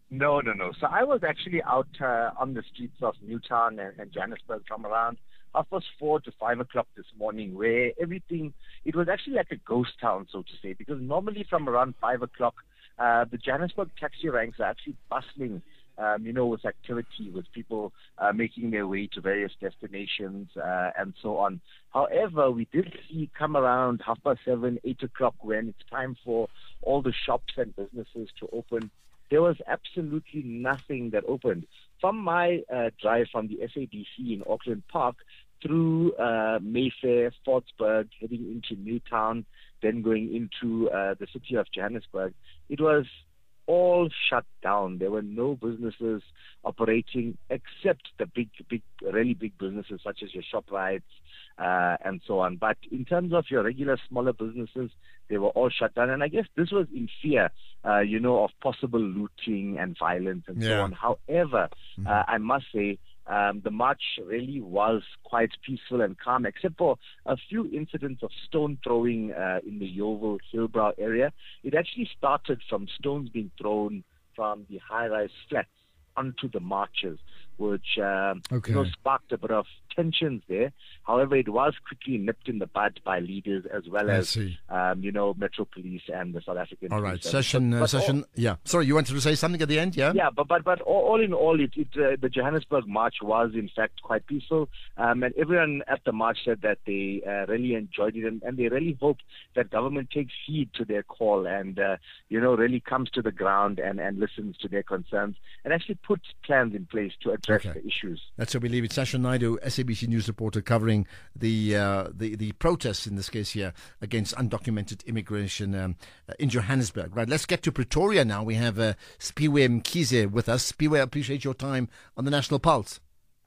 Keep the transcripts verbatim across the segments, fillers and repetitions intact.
No, no, no. So I was actually out uh, on the streets of Newtown and, and Johannesburg from around half past four to five o'clock this morning, where everything, it was actually like a ghost town, so to say, because normally from around five o'clock, uh, the Johannesburg taxi ranks are actually bustling, um, you know, with activity, with people uh, making their way to various destinations uh, and so on. However, we did see come around half past seven, eight o'clock, when it's time for all the shops and businesses to open. There was absolutely nothing that opened. From my uh, drive from the S A B C in Auckland Park through uh, Mayfair, Fortsburg, heading into Newtown, then going into uh, the city of Johannesburg, it was all shut down. There were no businesses operating except the big, big, really big businesses such as your ShopRites uh, and so on. But in terms of your regular smaller businesses, they were all shut down. And I guess this was in fear, uh, you know, of possible looting and violence and yeah. so on. However, mm-hmm. uh, I must say, Um, the march really was quite peaceful and calm, except for a few incidents of stone throwing uh, in the Yeoville Hillbrow area. It actually started from stones being thrown from the high-rise flats onto the marchers, which um, okay. you know, sparked a bit of tensions there. However, it was quickly nipped in the bud by leaders as well I as, um, you know, Metro Police and the South African All right, Police session, but, uh, but session, all, yeah. Sorry, you wanted to say something at the end, yeah? Yeah, but but, but all, all in all, it, it, uh, the Johannesburg march was, in fact, quite peaceful. Um, and everyone at the march said that they uh, really enjoyed it, and, and they really hope that government takes heed to their call and, uh, you know, really comes to the ground and, and listens to their concerns and actually puts plans in place to address okay. the issues. That's how we leave it. Sasha Naidu, S A B C News reporter, covering the uh, the the protests in this case here against undocumented immigration um, uh, in Johannesburg. Right, let's get to Pretoria now. We have uh, Spiwe Mkhize with us. Spiwe, I appreciate your time on the National Pulse.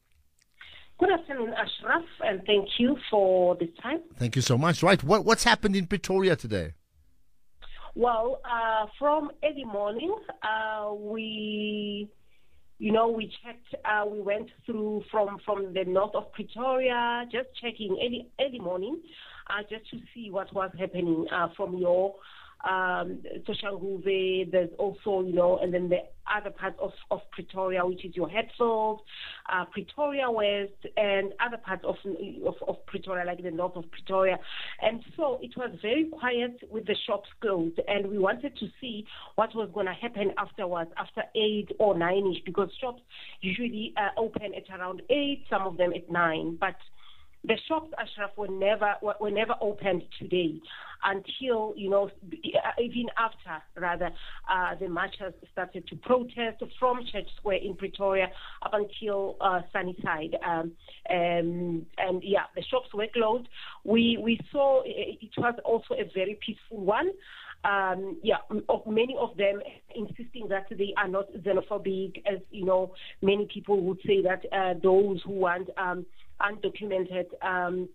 Good afternoon, Ashraf, and thank you for this time. Thank you so much. Right, what what's happened in Pretoria today? Well, uh, from early morning, uh, we. You know, we checked, uh, we went through from, from the north of Pretoria, just checking early, early morning, uh, just to see what was happening uh, from your um, Soshanguve. There's also, you know, and then the other parts of, of Pretoria, which is your Hatfield, uh, Pretoria West, and other parts of, of, of Pretoria, like the north of Pretoria. And so it was very quiet with the shops closed, and we wanted to see what was going to happen afterwards, after eight or nine-ish, because shops usually uh, open at around eight, some of them at nine. But the shops, Ashraf, were never were never opened today until, you know, even after, rather, uh, the marchers started to protest from Church Square in Pretoria up until uh, Sunnyside. Um, um, and, yeah, the shops were closed. We, we saw it was also a very peaceful one. Um, yeah, of many of them insisting that they are not xenophobic, as, you know, many people would say that uh, those who want um, undocumented um,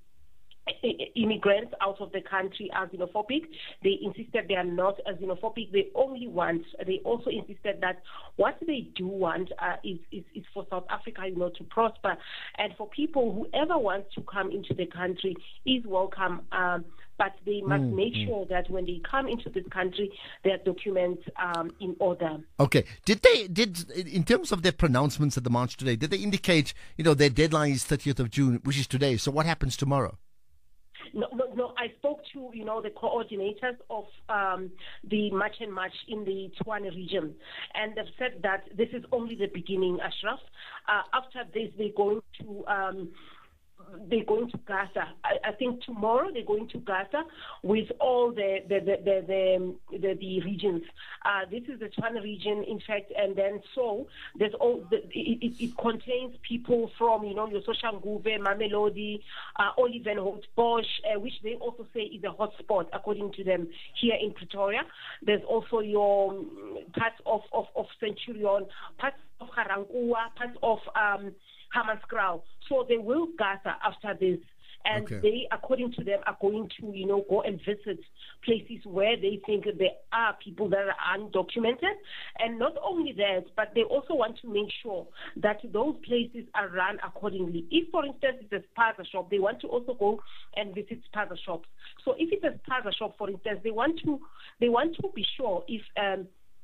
immigrants out of the country are xenophobic. They insisted they are not xenophobic. They only want, they also insisted that what they do want uh, is, is, is for South Africa, you know, to prosper. And for people, whoever wants to come into the country is welcome, um, but they must mm, make mm. sure that when they come into this country, their documents um, in order. Okay. Did they, did, in terms of their pronouncements at the march today, did they indicate, you know, their deadline is thirtieth of June, which is today. So what happens tomorrow? No, no, no. I spoke to, you know, the coordinators of um, the March and March in the Tshwane region, and they've said that this is only the beginning, Ashraf. Uh, after this, they're going to um, they're going to Gaza. I, I think tomorrow they're going to Gaza with all the the the the, the, the, the regions. Uh, this is the Tshwane region, in fact, and then so there's all the, it, it, it contains people from, you know, your Soshanguve, Mamelodi, uh, Olivenhout, Bosch, uh, which they also say is a hotspot according to them here in Pretoria. There's also your um, parts of, of, of Centurion, parts of Garankuwa, parts of um, Hammanskraal. So they will gather after this, and okay. they, according to them, are going to, you know, go and visit places where they think there are people that are undocumented. And not only that, but they also want to make sure that those places are run accordingly. If, for instance, it's a spaza shop, they want to also go and visit spaza shops. So if it's a spaza shop, for instance, they want to they want to be sure if um,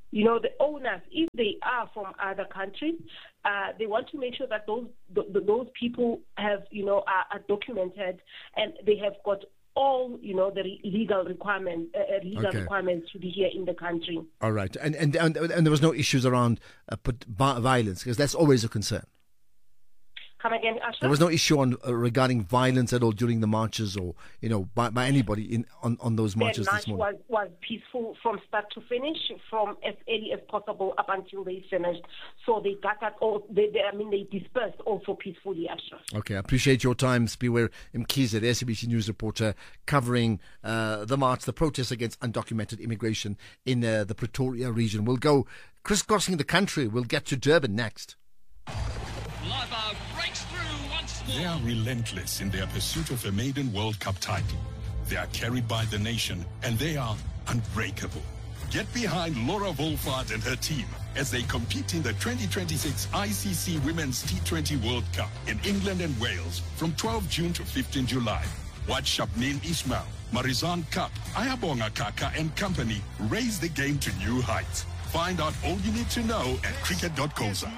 you know, the owners, if they are from other countries, uh, they want to make sure that those th- th- those people have, you know, are, are documented and they have got all, you know, the re- legal requirements, uh, legal Okay. requirements to be here in the country. All right. And and and, and there was no issues around uh, put, violence, because that's always a concern. Come again, Asha? There was no issue on uh, regarding violence at all during the marches, or you know, by, by anybody in on, on those marches The this march morning. was, was peaceful from start to finish, from as early as possible up until they finished. So they got that all. They, they, I mean, they dispersed also peacefully, Asha. Okay, I appreciate your time. Spiwe Mkhize, the S A B C News reporter, covering uh, the march, the protest against undocumented immigration in uh, the Pretoria region. We'll go crisscrossing the country. We'll get to Durban next. Lava breaks through once more. They are relentless in their pursuit of a maiden World Cup title. They are carried by the nation, and they are unbreakable. Get behind Laura Wolfhard and her team as they compete in the twenty twenty-six I C C Women's T twenty World Cup in England and Wales from twelfth June to fifteenth July. Watch Shabneel Ismail, Marizan Cup, Ayabonga Kaka and company raise the game to new heights. Find out all you need to know at cricket dot coza.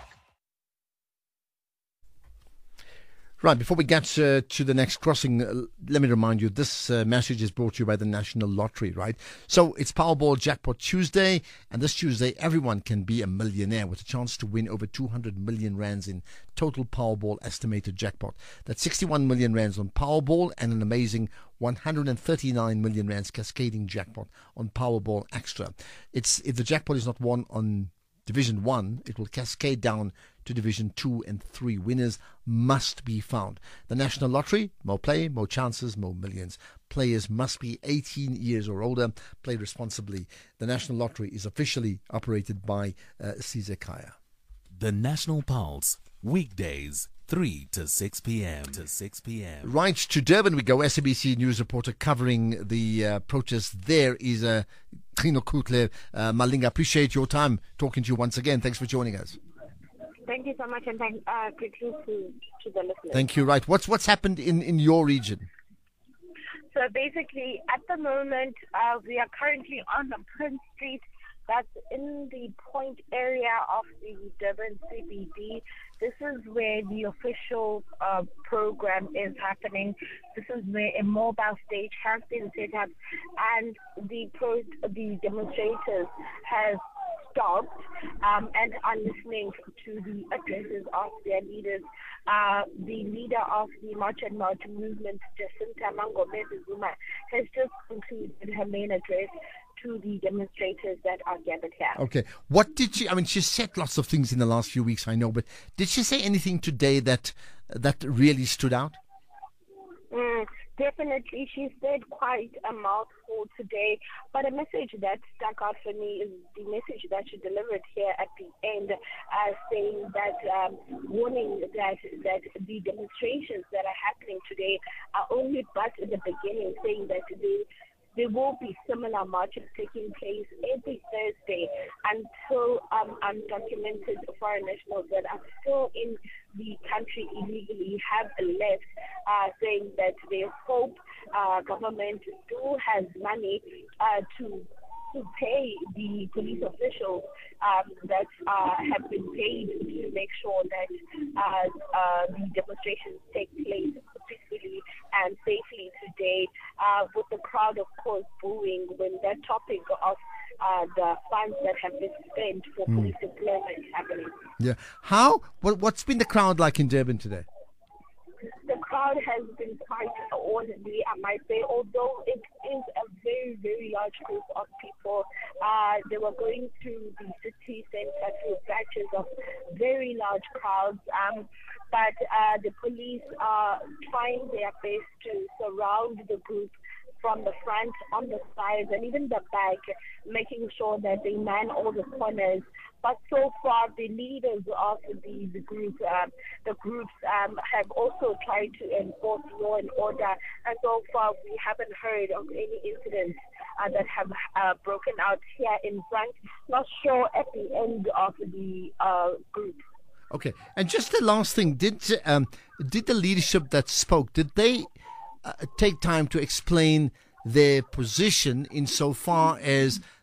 Right, before we get uh, to the next crossing, uh, let me remind you, this uh, message is brought to you by the National Lottery, right? So it's Powerball Jackpot Tuesday, and this Tuesday everyone can be a millionaire with a chance to win over two hundred million rands in total Powerball estimated jackpot. That's sixty-one million rands on Powerball and an amazing one hundred thirty-nine million rands cascading jackpot on Powerball Extra. It's if the jackpot is not won on Division one, it will cascade down to Division two and three. Winners must be found. The National Lottery, more play, more chances, more millions. Players must be eighteen years or older. Play responsibly. The National Lottery is officially operated by uh, Caesar Kaya. The National Pulse, weekdays, three to six p.m. to six p.m. Right to Durban we go. S A B C News reporter covering the uh, protest there is uh, Trino Kutle uh, Malinga. Appreciate your time talking to you once again. Thanks for joining us. Thank you so much, and thank uh, greetings to, to the listeners. Thank you. Right. What's what's happened in, in your region? So basically, at the moment, uh, we are currently on the Prince Street. That's in the point area of the Durban C B D. This is where the official uh, program is happening. This is where a mobile stage has been set up, and the pro- the demonstrators have stopped um, and are listening to the addresses of their leaders. Uh, the leader of the March and March movement, Jacinta Mangomezi Zuma, has just concluded her main address to the demonstrators that are gathered here. Okay. What did she, I mean, she said lots of things in the last few weeks, I know, but did she say anything today that that really stood out? Mm, definitely. She said quite a mouthful today, but a message that stuck out for me is the message that she delivered here at the end, uh, saying that, um, warning that, that the demonstrations that are happening today are only but in the beginning, saying that they There will be similar marches taking place every Thursday until um, undocumented foreign nationals that are still in the country illegally have left, uh, saying that they hope uh, government still has money uh, to to pay the police officials um, that uh, have been paid to make sure that uh, uh, the demonstrations take place peacefully and safely today, uh, with the crowd, of course, booing when that topic of uh, the funds that have been spent for mm. police deployment happening. Yeah. How? What, what's been the crowd like in Durban today? The crowd has been quite orderly, I might say, although it is a very, very large group of people. Uh, they were going to the city center through batches of very large crowds. Um, but uh, the police are trying their best to surround the group from the front, on the sides, and even the back, making sure that they man all the corners. But so far, the leaders of the, the group, uh, the groups um, have also tried to enforce law and order. And so far, we haven't heard of any incidents uh, that have uh, broken out here in front. Not sure at the end of the uh, group. Okay, and just the last thing: did um, did the leadership that spoke, did they uh, take time to explain their position insofar as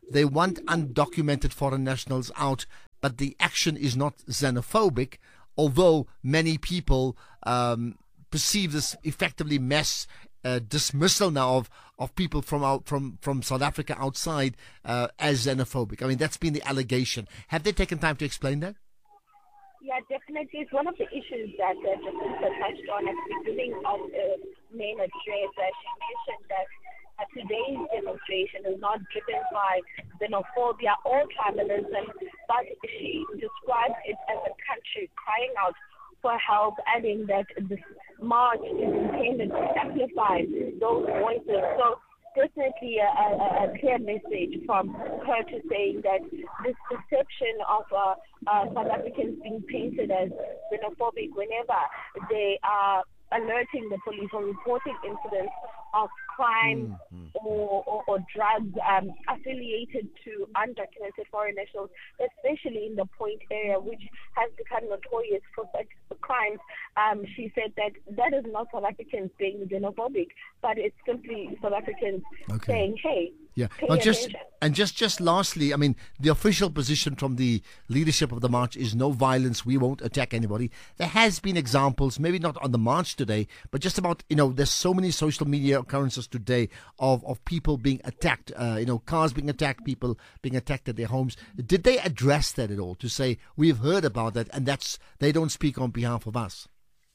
they want undocumented foreign nationals out, but the action is not xenophobic, although many people um, perceive this effectively mass uh, dismissal now of, of people from out, from, from South Africa outside uh, as xenophobic. I mean, that's been the allegation. Have they taken time to explain that? Yeah, definitely. It's one of the issues that uh, Jacinta touched on at the beginning of the main address. Uh, she mentioned that uh, today's demonstration is not driven by xenophobia or tribalism, but she described it as a country crying out for help, adding that this march is intended to amplify those voices. So definitely a, a, a clear message from her to saying that this perception of uh, uh, South Africans being painted as xenophobic whenever they are alerting the police or reporting incidents of crime mm-hmm. or, or, or drugs um, affiliated to undocumented foreign nationals, especially in the Point area, which has become notorious for such crimes. Um, she said that that is not South Africans being xenophobic, but it's simply South Africans okay. saying, hey, yeah. pay But just, attention. and just, just lastly, I mean, the official position from the leadership of the march is no violence, we won't attack anybody. There has been examples, maybe not on the march today, but just about, you know, there's so many social media occurrences today of, of people being attacked, uh, you know, cars being attacked, people being attacked at their homes. Did they address that at all to say, we've heard about that and that's, they don't speak on behalf of us?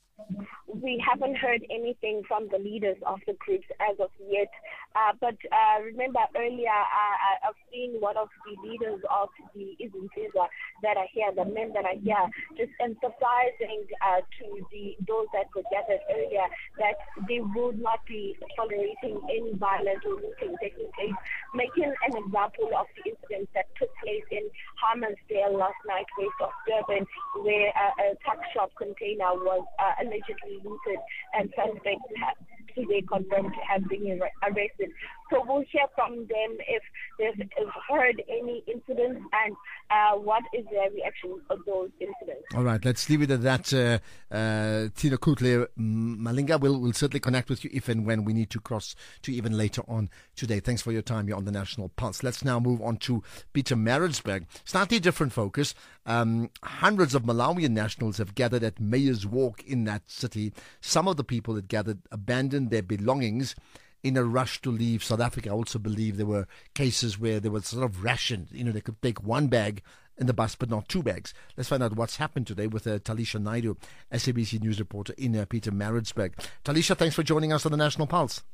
We haven't heard anything from the leaders of the groups as of yet. Uh, but uh, remember earlier, uh, I've seen one of the leaders of the Izinsizwa that are here, the men that are here, just emphasizing uh, to the those that were gathered earlier that they would not be tolerating any violence or looting taking place, making an example of the incident that took place in Hammarsdale last night, west of Durban, where uh, a tuck shop container was uh, allegedly looted and suspects have today confirmed to have been arrested. So we'll hear from them if they've heard any incidents and uh, what is their reaction of those incidents. All right, let's leave it at that. Uh, uh, Tina Kutle Malinga, we'll, we'll certainly connect with you if and when we need to cross to even later on today. Thanks for your time. You're on the National Pulse. Let's now move on to Pietermaritzburg. Slightly different focus. Um, hundreds of Malawian nationals have gathered at Mayor's Walk in that city. Some of the people that gathered abandoned their belongings in a rush to leave South Africa. I also believe there were cases where they were sort of rationed. You know, they could take one bag in the bus, but not two bags. Let's find out what's happened today with uh, Talisha Naidu, S A B C News reporter in uh, Pietermaritzburg. Talisha, thanks for joining us on the National Pulse.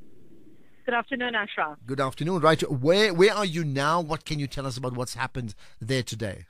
Good afternoon, Ashraf. Good afternoon. Right, where where are you now? What can you tell us about what's happened there today?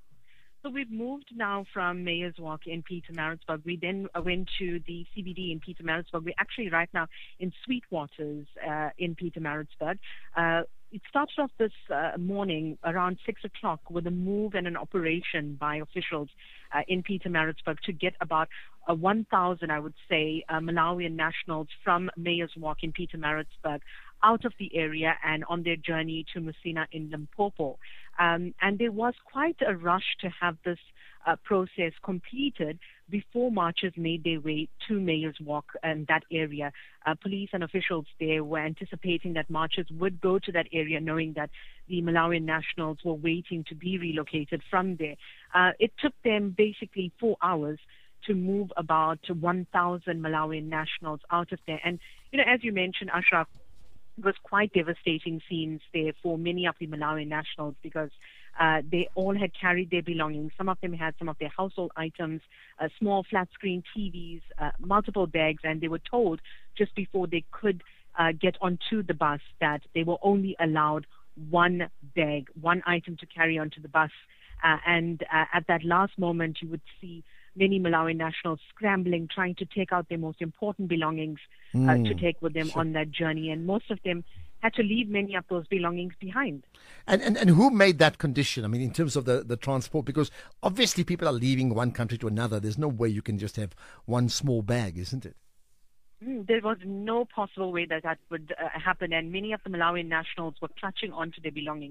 So we've moved now from Mayor's Walk in Pietermaritzburg. We then went to the C B D in Pietermaritzburg. We're actually right now in Sweetwaters uh, in Pietermaritzburg. Uh, it started off this uh, morning around six o'clock with a move and an operation by officials uh, in Pietermaritzburg to get about uh, one thousand, I would say, uh, Malawian nationals from Mayor's Walk in Pietermaritzburg out of the area and on their journey to Messina in Limpopo. Um, and there was quite a rush to have this uh, process completed before marchers made their way to Mayor's Walk and that area. Uh, police and officials there were anticipating that marchers would go to that area knowing that the Malawian nationals were waiting to be relocated from there. Uh, it took them basically four hours to move about one thousand Malawian nationals out of there. And, you know, as you mentioned, Ashraf, it was quite devastating scenes there for many of the Malawian nationals because uh, they all had carried their belongings. Some of them had some of their household items, uh, small flat screen T Vs, uh, multiple bags, and they were told just before they could uh, get onto the bus that they were only allowed one bag, one item to carry onto the bus. Uh, and uh, at that last moment, you would see many Malawian nationals scrambling, trying to take out their most important belongings uh, mm, to take with them sure. on that journey. And most of them had to leave many of those belongings behind. And, and and who made that condition? I mean, in terms of the, the transport, because obviously people are leaving one country to another. There's no way you can just have one small bag, isn't it? Mm, there was no possible way that that would uh, happen, and many of the Malawian nationals were clutching onto their belongings.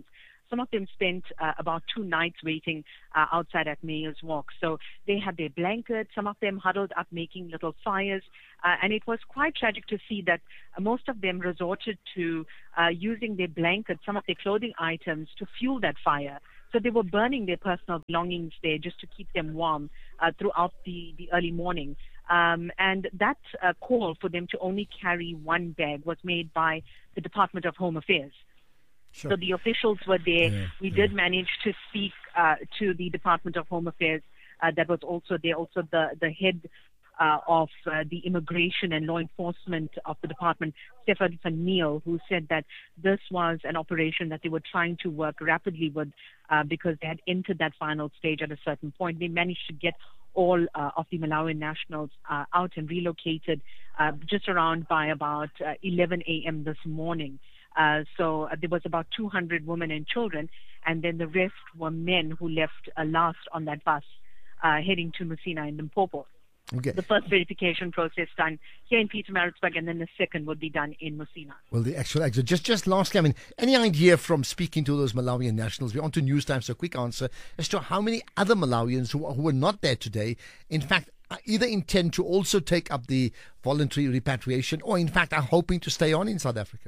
Some of them spent uh, about two nights waiting uh, outside at Mayor's Walk. So they had their blankets, some of them huddled up making little fires. Uh, and it was quite tragic to see that uh, most of them resorted to uh, using their blankets, some of their clothing items to fuel that fire. So they were burning their personal belongings there just to keep them warm uh, throughout the, the early morning. Um, and that uh, call for them to only carry one bag was made by the Department of Home Affairs. Sure. So the officials were there. Yeah, we yeah. did manage to speak uh, to the Department of Home Affairs. Uh, that was also there. Also the, the head uh, of uh, the immigration and law enforcement of the department, Stefan van Neil, who said that this was an operation that they were trying to work rapidly with uh, because they had entered that final stage at a certain point. They managed to get all uh, of the Malawian nationals uh, out and relocated uh, just around by about uh, eleven a.m. this morning. Uh, so uh, there was about two hundred women and children, and then the rest were men who left uh, last on that bus uh, heading to Musina in Limpopo. Okay. The first verification process done here in Pietermaritzburg, and then the second would be done in Musina. Well, the actual exit. Just, just lastly, I mean, any idea from speaking to those Malawian nationals? We're on to news time, so a quick answer as to how many other Malawians who, who were not there today, in fact, either intend to also take up the voluntary repatriation, or in fact are hoping to stay on in South Africa.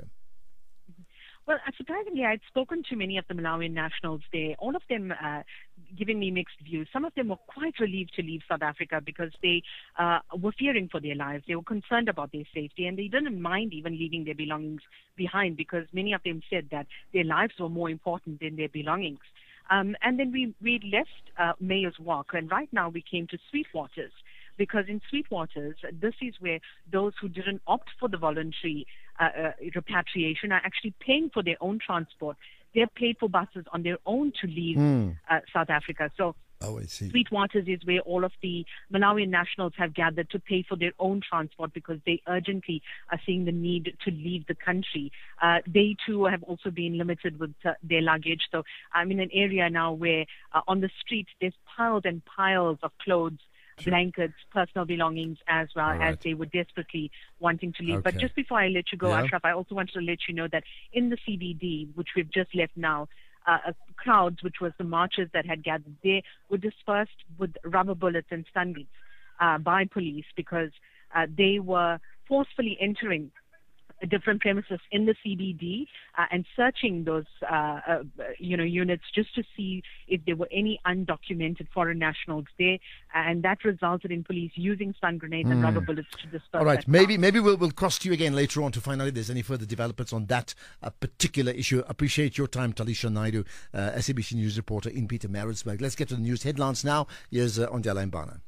Well, uh, surprisingly, I'd spoken to many of the Malawian nationals there, all of them uh, giving me mixed views. Some of them were quite relieved to leave South Africa because they uh, were fearing for their lives. They were concerned about their safety, and they didn't mind even leaving their belongings behind because many of them said that their lives were more important than their belongings. Um, and then we, we left uh, Mayor's Walk, and right now we came to Sweetwaters. Because in Sweetwaters, this is where those who didn't opt for the voluntary uh, uh, repatriation are actually paying for their own transport. They're paid for buses on their own to leave mm. uh, South Africa. So oh, I see. Sweetwaters is where all of the Malawian nationals have gathered to pay for their own transport because they urgently are seeing the need to leave the country. Uh, they too have also been limited with uh, their luggage. So I'm in an area now where uh, on the streets there's piles and piles of clothes, Sure. blankets, personal belongings, as well right. as they were desperately wanting to leave. Okay. But just before I let you go, yeah. Ashraf, I also wanted to let you know that in the C B D, which we've just left now, uh, uh, crowds, which was the marchers that had gathered there, were dispersed with rubber bullets and stun guns uh, by police because uh, they were forcefully entering different premises in the C B D uh, and searching those, uh, uh, you know, units just to see if there were any undocumented foreign nationals there, and that resulted in police using stun grenades mm. and rubber bullets to disperse. All right, maybe crowd. maybe we'll we'll cross to you again later on to find out if there's any further developments on that uh, particular issue. Appreciate your time, Talisha Naidu, uh, S A B C News reporter in Pietermaritzburg. Let's get to the news headlines now. Here's uh, Ondela Mbana.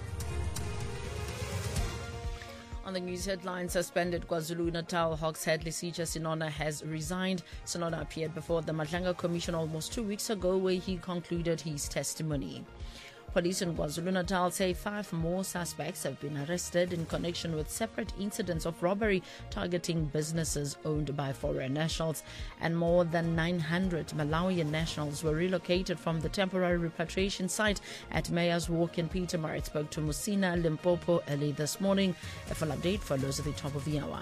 On the news headline, suspended KwaZulu-Natal Hawks head Lesitsha Sinona has resigned. Sinona appeared before the Madlanga Commission almost two weeks ago where he concluded his testimony. Police in KwaZulu-Natal say five more suspects have been arrested in connection with separate incidents of robbery targeting businesses owned by foreign nationals. And more than nine hundred Malawian nationals were relocated from the temporary repatriation site at Mayor's Walk in Pietermaritzburg to Musina, Limpopo early this morning. A full update follows at the top of the hour.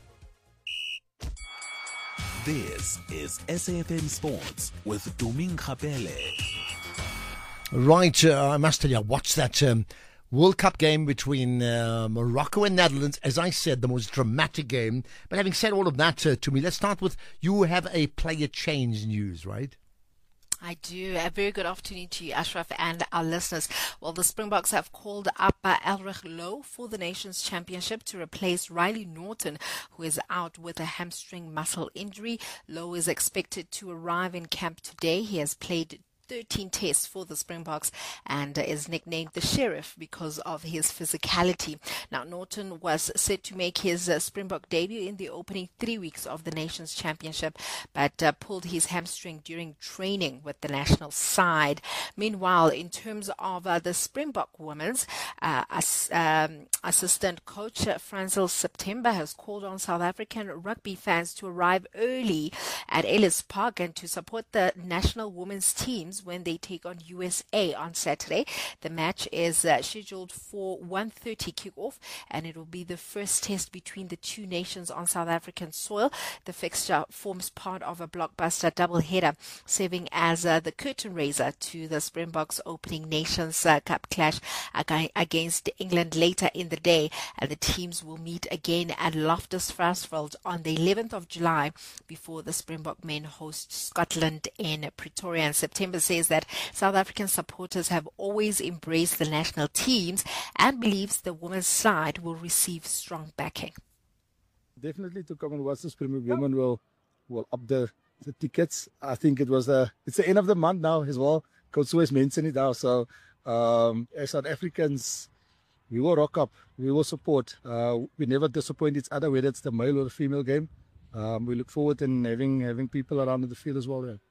This is S A F M Sports with Duming Khapele. Right, uh, I must tell you, I watched that um, World Cup game between uh, Morocco and Netherlands. As I said, the most dramatic game. But having said all of that uh, to me, let's start with, you have a player change news, right? I do. A very good afternoon to you, Ashraf, and our listeners. Well, the Springboks have called up uh, Elrich Lowe for the Nations Championship to replace Riley Norton, who is out with a hamstring muscle injury. Lowe is expected to arrive in camp today. He has played thirteen tests for the Springboks and uh, is nicknamed the Sheriff because of his physicality. Now, Norton was set to make his uh, Springbok debut in the opening three weeks of the Nations Championship, but uh, pulled his hamstring during training with the national side. Meanwhile, in terms of uh, the Springbok women's, uh, as, um, assistant coach uh, Franzel September has called on South African rugby fans to arrive early at Ellis Park and to support the national women's teams Lions when they take on U S A on Saturday. The match is uh, scheduled for one thirty kickoff, and it will be the first test between the two nations on South African soil. The fixture forms part of a blockbuster doubleheader, serving as uh, the curtain raiser to the Springboks opening Nations uh, Cup clash against England later in the day. And the teams will meet again at Loftus Versfeld on the eleventh of July before the Springbok men host Scotland in Pretoria. And September says that South African supporters have always embraced the national teams and believes the women's side will receive strong backing. Definitely to come and watch the Springbok women will will up the, the tickets. I think it was the it's the end of the month now as well. Coach always mentioned it now. So um, as South Africans, we will rock up. We will support. Uh, we never disappoint each other, whether it's the male or the female game. Um, we look forward to having having people around in the field as well. Yeah.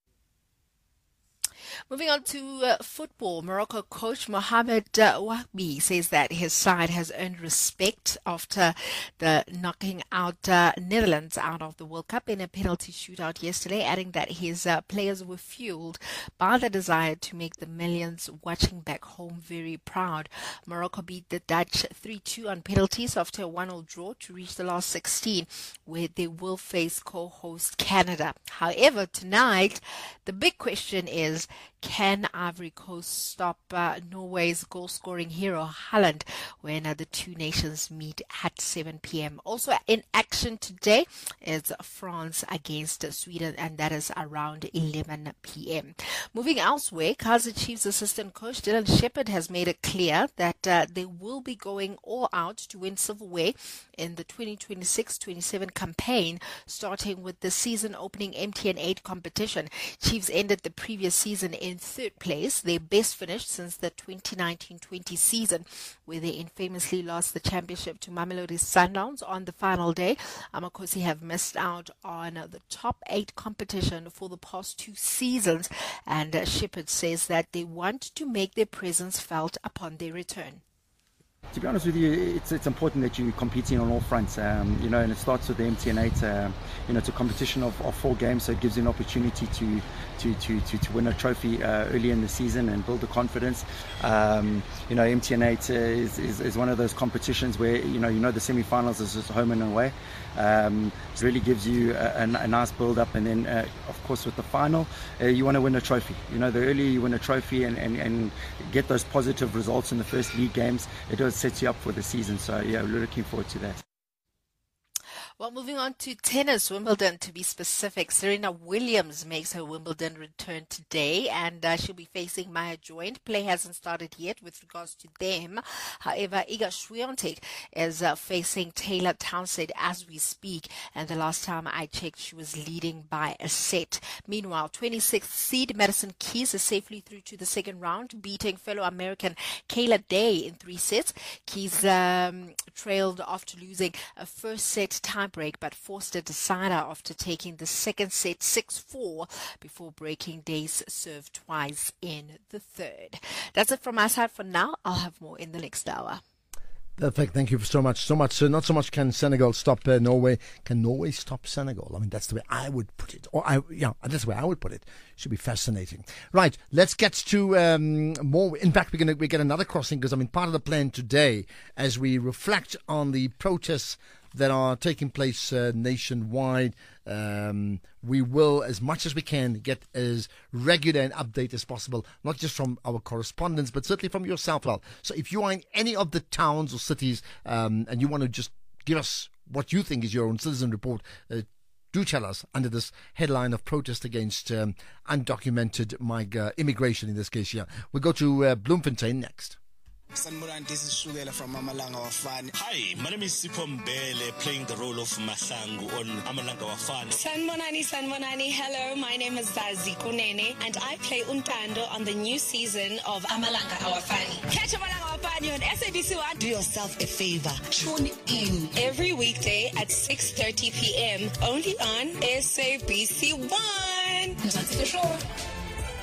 Moving on to uh, football, Morocco coach Mohamed uh, Wahbi says that his side has earned respect after the knocking out uh, Netherlands out of the World Cup in a penalty shootout yesterday, adding that his uh, players were fueled by the desire to make the millions watching back home very proud. Morocco beat the Dutch three two on penalties after a one all draw to reach the last sixteen, where they will face co-host Canada. However, tonight, the big question is, can Ivory Coast stop uh, Norway's goal-scoring hero Haaland when uh, the two nations meet at seven p.m. Also in action today is France against Sweden, and that is around eleven p.m. Moving elsewhere, Kaizer Chiefs assistant coach Dylan Shepherd has made it clear that uh, they will be going all out to win silverware in the twenty twenty-six twenty-seven campaign, starting with the season-opening M T N eight competition. Chiefs ended the previous season in third place, their best finish since the twenty nineteen twenty season, where they infamously lost the championship to Mamelodi Sundowns on the final day. Amakosi have missed out on the top eight competition for the past two seasons, and uh, Shepherd says that they want to make their presence felt upon their return. To be honest with you, it's it's important that you're competing on all fronts, um, you know, and it starts with the M T N eight. Uh, you know, it's a competition of, of four games, so it gives you an opportunity to to to to, to win a trophy uh, early in the season and build the confidence. Um, you know, M T N eight uh, is, is is one of those competitions where you know you know the semi-finals is just home and away. Um, it really gives you a, a, a nice build-up, and then uh, of course with the final, uh, you want to win a trophy. You know, the earlier you win a trophy and, and, and get those positive results in the first league games, it does set you up for the season. So yeah, we're looking forward to that. Well, moving on to tennis, Wimbledon to be specific. Serena Williams makes her Wimbledon return today, and uh, she'll be facing Maya Joint. Play hasn't started yet with regards to them. However, Iga Swiatek is uh, facing Taylor Townsend as we speak, and the last time I checked, she was leading by a set. Meanwhile, twenty-sixth seed Madison Keys is safely through to the second round, beating fellow American Kayla Day in three sets. Keys um, trailed after losing a first set time break, but forced a decider after taking the second set six four before breaking Day's serve twice in the third. That's it from my side for now. I'll have more in the next hour. Perfect. Thank you so much. So much. Uh, not so much can Senegal stop uh, Norway. Can Norway stop Senegal? I mean, that's the way I would put it. Or I, yeah, that's the way I would put it. Should be fascinating. Right. Let's get to um, more. In fact, we're going to we get another crossing because I mean, part of the plan today, as we reflect on the protests that are taking place uh, nationwide. Um, we will, as much as we can, get as regular an update as possible, not just from our correspondents, but certainly from yourself, Al. So if you are in any of the towns or cities um, and you want to just give us what you think is your own citizen report, uh, do tell us under this headline of protest against um, undocumented mig- immigration in this case here. We'll go to uh, Bloemfontein next. Sanborani, this is Shugela from Amalanga Wafani. Hi, my name is Sipho Mbele, playing the role of Masangu on Amalanga Wafani. Sanborani, Sanborani, hello, my name is Zazi Kunene, and I play Untando on the new season of Amalanga Wafani. Catch Amalanga Wafani on S A B C one. Do yourself a favor, tune in every weekday at six thirty p.m. only on S A B C one. Show.